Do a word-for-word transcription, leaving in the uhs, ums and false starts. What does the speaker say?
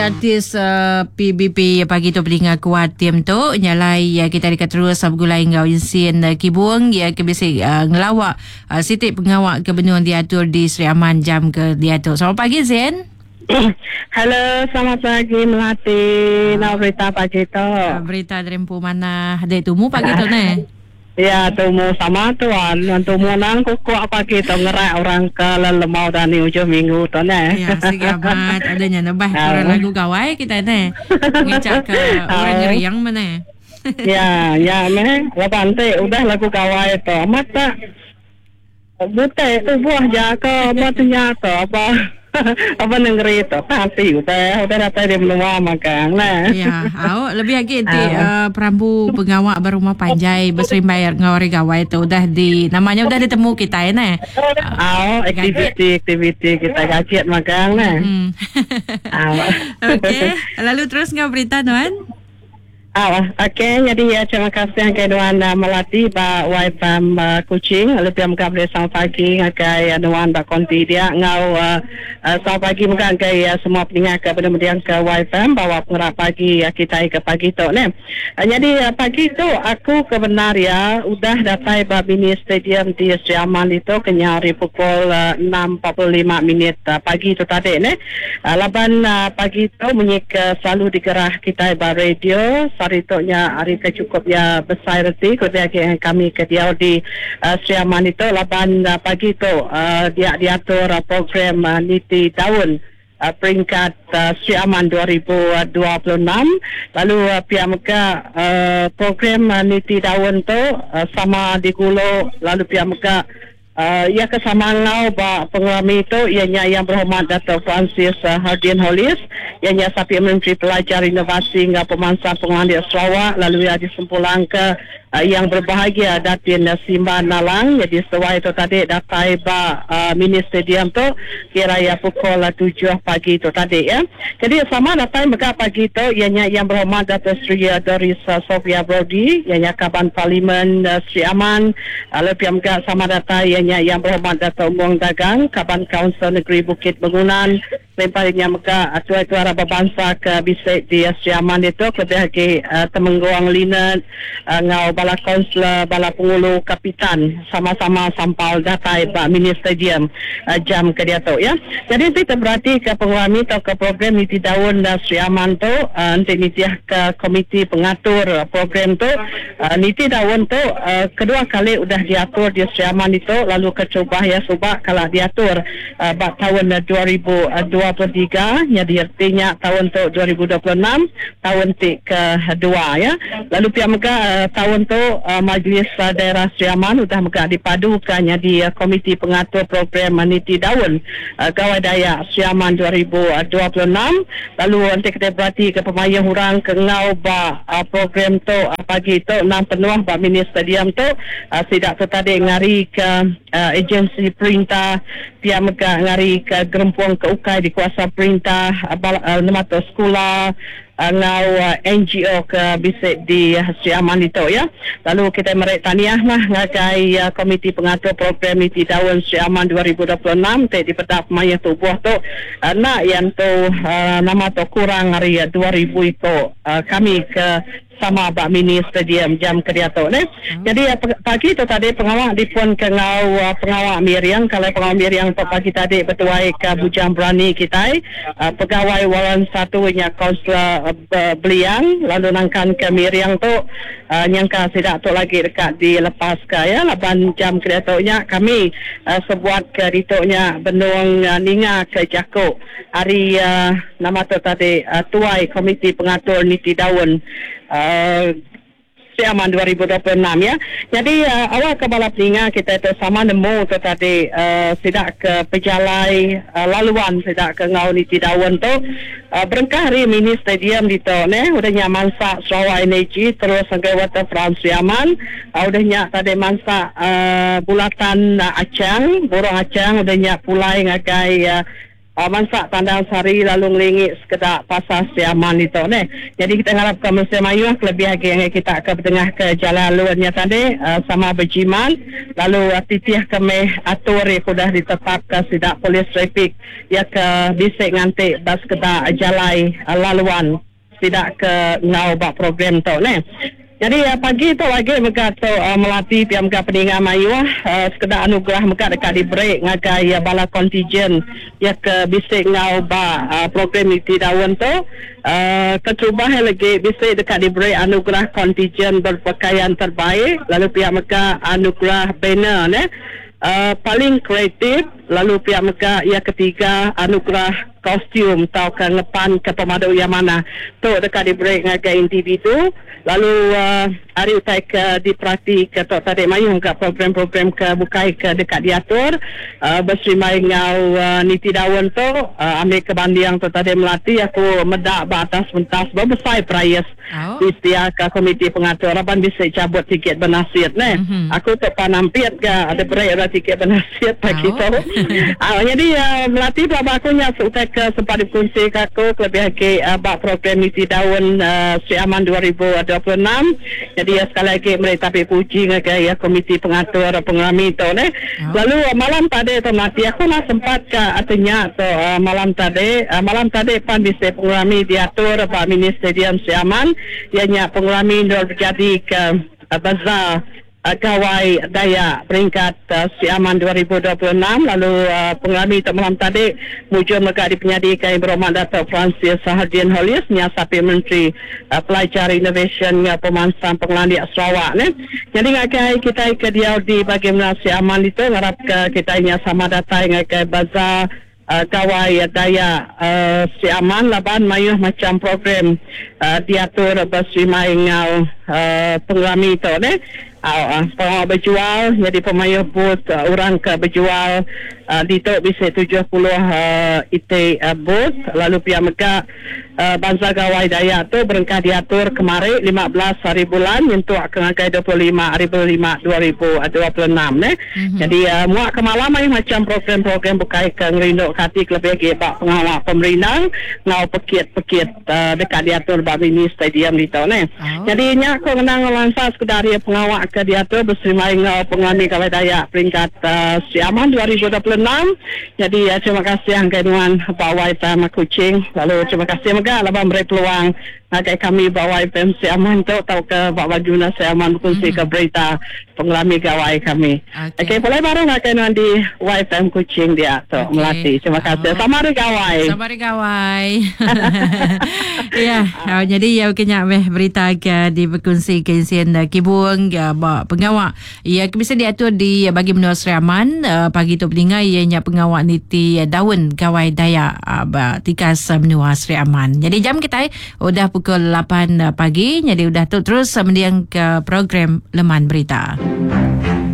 artis uh, P B P pagi tu pelinga kuat tim tu nyalai ya kita dekat terus sabgulai ngau insin uh, kibuang ya ke besi uh, ngelawak uh, sitik pengawak kebenuan diatur di Sri Aman jam ke diatur. Selamat pagi Zen. Halo, selamat pagi Melati. Uh, Nak berita pagi tu. Uh, berita dari Empu mana? Dek tumu pagi tu ne? Ya, tumu sama tuan. Tumu nang kukuak pagi tu ngerak orang ke lelemau dan ni ujung minggu tu ne. Ya, sigamat. Adanya nabah orang lagu gawai kita ne. Ngecak ke orang ngeriang mana? Ya, ya me. Lepas tu udah lagu gawai tu. Mata butai tu buah jaka apa tu nyata apa. Apa negeri tu tapi udah udah datang di Melua makan lah. Ya, awak lebih lagi di uh, perambu pengawak berumah panjai berserimbai ngawari gawai tu udah di namanya udah ditemu kita ya ne. Oh, aktiviti aktiviti kita gajiat makan lah. Hmm. Okey, lalu terus ngau berita tuan. Ah, okey. Jadi ya, terima kasih keduan uh, Melati ba Waipam uh, Kuching. Lebih muka bersama pagi ngakai anuan ba konti dia ngau uh, uh, sama pagi muka ngakai uh, semua peningat ke benar-benar ke Waipam bawa pengerak pagi uh, kita ke pagi tu ne. Uh, jadi uh, pagi tu aku kebenar ya udah datai ba mini stadium di Sri Aman itu kenyari pukul uh, enam empat puluh lima minit uh, pagi tu tadi ne. Uh, laban uh, pagi tu menyik uh, selalu digerah kita ba radio hari tu nya hari ke cukup ya besar reti kemudian kami ke dia di uh, Sri Aman itu laban uh, pagi tu uh, dia diatur uh, program uh, Niti Daun uh, peringkat uh, Sri Aman dua ribu dua puluh enam lalu uh, pihak muka uh, program uh, Niti Daun tu uh, sama di Gulo lalu pihak muka Uh, ia kesamaan ngau ba penguami itu ianya yang berhormat Dato' Francis uh, Hardian Hollis ianya sapi Menteri Pelajar Inovasi ngau Pemansah Pengundi Sarawak lalu ia disempulang ke uh, yang berbahagia Datin uh, Simba Nalang jadi sesuai itu tadi datai ba uh, mini stadium tu kira ya pukul uh, tujuh pagi itu tadi ya jadi sama datai mega pagi itu ianya yang berhormat Dato' Sri uh, Doris uh, Sofia Brody ianya Kaban Parlimen uh, Sri Aman uh, lebih mega sama datai ianya yang berhormat Dato' Muang Dagang, Kaban Kaunsil Negeri Bukit Bangunan, lemparinya mereka tuai-tuai Arab Bangsa ke bisik di Sri Aman itu, lebih lagi uh, Temengguang Linet, uh, ngau bala kaunselor, bala pengulu kapitan, sama-sama sampal datai bak mini stadium uh, jam ke dia tu ya. Jadi kita berarti ke penguami atau ke program Niti Daun dan Sri Aman tu, uh, nanti nitiah ke komiti pengatur uh, program tu, uh, Niti Daun tu uh, kedua kali udah diatur di Sri Aman itu, lalu kecoba ya subak kalau diatur uh, bak tahun uh, dua ribu dua puluh tiga jadi artinya tahun tu dua ribu dua puluh enam tahun ti kedua ya lalu pihak mega uh, tahun tu uh, Majlis uh, Daerah Sri Aman sudah mega dipadukan jadi uh, komiti pengatur program Niti Daun uh, Gawai Daya Sri Aman dua ribu dua puluh enam lalu nanti kita berarti ke pemaya hurang ke ngau ba uh, program tu uh, pagi tu enam penuah ba mini stadium tu uh, sidak tu tadi ngari ke Uh, agensi perintah pihak mega ngari ke gerempuang ke ukai di kuasa perintah uh, uh, nemato sekolah uh, ngau uh, N G O ke bisik di uh, Sri Aman itu ya lalu kita merek taniah lah ngakai uh, komiti pengatur program Niti Daun Sri Aman dua ribu dua puluh enam te di pedak pemaya tubuh tu uh, nak yang tu uh, nama tu kurang hari uh, dua ribu itu uh, kami ke sama bak mini stadium jam kerja tu ne. Hmm. Jadi uh, pagi tu tadi pengawak dipun ke ngau uh, pengawak Miriam kalau pengawak Miriam tu pagi tadi bertuai ke Bujang Berani kita uh, pegawai waran satu nya kaunselor uh, Beliang lalu nangkan ke Miriam tu uh, nyangka tidak tu lagi dekat dilepas ke ya laban jam kerja tu nya kami uh, sebuat ke dituknya benung uh, ninga ke Jakuk hari uh, nama tu tadi uh, tuai komiti pengatur Niti Daun Uh, Sri Aman dua ribu dua puluh enam ya. Jadi uh, awal ke bala peninga kita itu sama nemu tu tadi uh, sidak ke pejalai uh, laluan sidak ke ngau Niti Daun tu uh, berengkah hari mini stadium di tu ne udahnya mansa Sarawak Energy terus sampai waterfront Sri Aman uh, udahnya tadi mansa uh, bulatan uh, acang borong acang udahnya pulai ngagai uh, uh, manfaat Tandang Sari lalu ngelingit sekedar pasal siaman itu ne. Jadi kita harapkan Malaysia Melayu lebih lagi yang kita ke tengah ke jalan luarnya tadi uh, sama berjiman lalu uh, titih kami atur yang sudah ditetapkan sidak polis trafik ya ke bisik ngantik bas sekedar jalan uh, laluan tidak ke ngau bak program tu ne. Jadi uh, pagi tu lagi mereka tu uh, melatih pihak mereka peninggal Melayu uh, sekedar anugerah mereka dekat di break ngagai ya bala kontijen ya ke bisik ngau ba uh, program itu daun tu uh, kecuba lagi bisik dekat di break anugerah kontijen berpakaian terbaik lalu pihak mereka anugerah banner ne uh, paling kreatif lalu pihak mereka ya ketiga anugerah kostum atau ke ngepan ke pemadu yang mana tu dekat di break ngagai individu lalu uh, hari utai ke diperhati ke tok tadi mayung ke program-program ke bukai ke dekat diatur uh, bersimai ngau uh, niti daun tu uh, ambil ke bandiang tu tadi melatih aku medak batas mentas berbesar prias oh. Distia ke komiti pengatur aban bisa cabut tiket benasiat ne mm-hmm. Aku tak panampiat ke ada break ada tiket benasiat pagi oh. Tu uh, jadi uh, melatih bapa aku nya utai ke sempat dikongsi aku lebih lagi uh, bak program niti daun uh, Siaman dua ribu dua puluh enam. Jadi ya, sekali lagi mereka tapi puji ngagai ya komiti pengatur pengrami tu ne. Oh. Lalu uh, malam tadi tu nanti aku nak sempat ke artinya tu uh, malam tadi uh, malam tadi pan bisa pengrami diatur Pak Ministerium Siaman ianya pengrami dah berjadi ke uh, bazar Uh, Gawai Dayak peringkat uh, Siaman dua ribu dua puluh enam lalu uh, pengalami tak malam tadi mujur mereka dipenyadikan yang berhormat Datuk Francis Sahardian Holis nyiasapi Menteri uh, Pelajar Innovation uh, Pemansang Pengelandiak Sarawak ne. Jadi ngakai kita ke dia di bagaimana Siaman itu ngarap ke kita nya sama data ngakai bazar Uh, Gawai Daya uh, Siaman laban mayuh macam program uh, diatur bersimai ngau uh, pengrami tu ne uh, uh, berjual jadi pemayuh booth uh, orang ke berjual uh, di tu bisa tujuh puluh uh, ite uh, booth lalu pihak mereka uh, Banza Gawai Daya tu berengkah diatur kemarin lima belas hari bulan untuk kengagai dua puluh lima hari lima dua ribu dua puluh enam ne mm-hmm. Jadi uh, muak kemalam mayuh macam program-program bukai ke ngerinduk hati lebih lagi bak pengawal pemerintah ngau pekit-pekit uh, dekat diatur bak mini stadium di tahun ni. Oh. Jadi nya aku menang lansa sekadar dia pengawal ke diatur bersimai ngau pengambil Gawai Dayak peringkat uh, Siaman dua ribu dua puluh enam. Jadi uh, terima kasih angkai nuan Bawai Pam Kuching lalu terima kasih juga labang beri peluang ngagai kami Bawai Pam Siaman tu tahu ke Pak Wajuna Siaman berkongsi mm-hmm. ke berita pengalami Gawai kami. Okey, okay, boleh baru ngagai nuan di Y P M Kuching dia tu okay. Melatih. Terima kasih. Oh. Sama ada Gawai. Sama ada Gawai. Ya, oh, jadi ya kena meh berita ke di berkongsi ke insiden Kibung ya pengawal. Ya bisa diatur di bagi menua Seriaman uh, pagi tu pelingai ianya pengawal niti uh, daun Gawai Dayak uh, tikas uh, menua Seriaman. Jadi jam kita udah pukul lapan uh, pagi jadi udah tu terus uh, mendiang ke program Leman Berita.